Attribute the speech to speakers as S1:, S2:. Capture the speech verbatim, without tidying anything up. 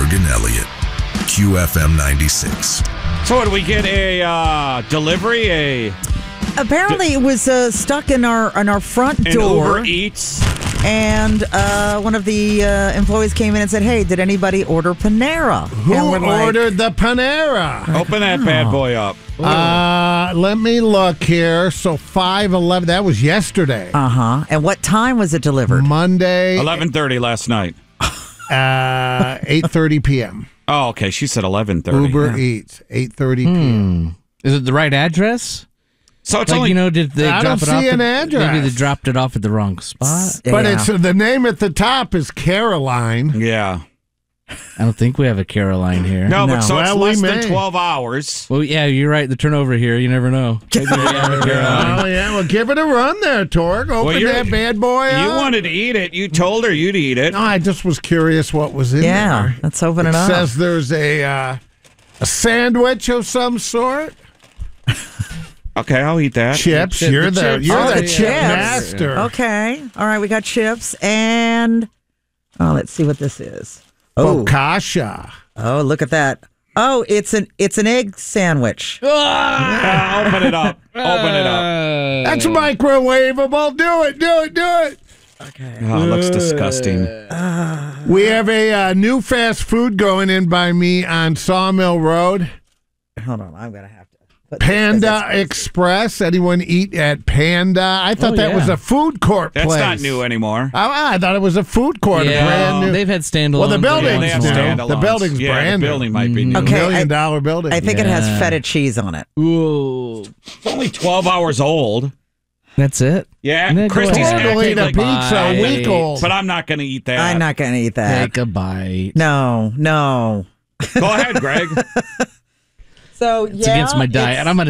S1: Greg and Elliot, Q F M ninety-six.
S2: So, what, did we get a uh, delivery? A
S3: Apparently, it was uh, stuck in our in our front
S2: an
S3: door.
S2: Uber Eats.
S3: And uh, one of the uh, employees came in and said, "Hey, did anybody order Panera?"
S4: Who
S3: And we're like,
S4: ordered the Panera?
S2: Open that bad boy up.
S4: Uh, let me look here. So five eleven. That was yesterday.
S3: Uh huh. And what time was it delivered?
S4: Monday,
S2: eleven thirty last night.
S4: uh, eight thirty p.m.
S2: Oh, okay. She said eleven thirty.
S4: Uber Eats, eight thirty p.m.
S5: Is it the right address?
S2: So it's
S5: Like,
S2: only
S5: you know, did they
S4: I
S5: drop
S4: don't
S5: it off?
S4: see an
S5: the,
S4: address.
S5: Maybe they dropped it off at the wrong spot.
S4: But
S3: Yeah.
S4: it's the name at the top is Caroline.
S2: yeah.
S5: I don't think we have a Caroline here.
S2: No,
S3: No.
S2: but so
S4: Well,
S2: it's
S4: we
S2: less
S4: may.
S2: than twelve hours.
S5: Well, yeah, you're right. The turnover here, you never know. Maybe we have a Caroline.
S4: Oh yeah, well give it a run there, Torg. Open
S2: Well, you're-
S4: that bad boy
S2: You
S4: up.
S2: wanted to eat it. You told her you'd eat it.
S4: No, I just was curious what was in
S3: Yeah,
S4: there.
S3: let's open it,
S4: It
S3: up.
S4: says there's a uh, a sandwich of some sort.
S2: Okay, I'll eat that.
S4: Chips.
S5: The-
S4: You're
S5: the
S4: the,
S5: chips.
S4: you're
S3: Oh,
S4: the
S3: the
S4: chip
S3: chips.
S4: master.
S3: Okay. All right. We got chips and oh, let's see what this is. Oh,
S4: Focaccia.
S3: oh, look at that. Oh, it's an it's an egg sandwich.
S2: Uh, open it up. Open it up.
S4: That's microwavable. Do it. Do it. Do it.
S3: Okay.
S2: Oh, it looks disgusting.
S4: We have a uh, new fast food going in by me on Sawmill Road.
S3: Hold on. I'm gonna have to. Put
S4: Panda Express. Anyone eat at Panda? I thought
S5: Oh,
S4: that
S5: yeah.
S4: was a food court
S2: That's
S4: place.
S2: not new anymore.
S4: Oh, I thought it was a food court. a
S5: Yeah,
S4: brand new.
S5: they've had standalone.
S4: Well, the building's
S2: Yeah, they have
S4: new.
S2: standalones.
S4: The building's
S2: yeah,
S4: brand
S2: the
S4: new.
S2: building might be new.
S3: Okay,
S4: Million
S3: I-
S4: dollar building.
S3: I think it has
S5: Yeah.
S3: feta cheese on it.
S5: Ooh,
S2: It's only twelve hours old.
S5: that's it.
S2: Yeah,
S5: No, go
S2: Christy's
S5: ahead.
S4: Torg will eat
S2: acting
S4: a
S2: like,
S4: pizza a
S5: Bye.
S4: week old.
S2: but I'm not going to eat that.
S3: I'm not gonna eat that.
S5: Take a bite.
S3: No, no.
S2: Go ahead, Greg.
S3: So
S5: It's against my diet. I'm gonna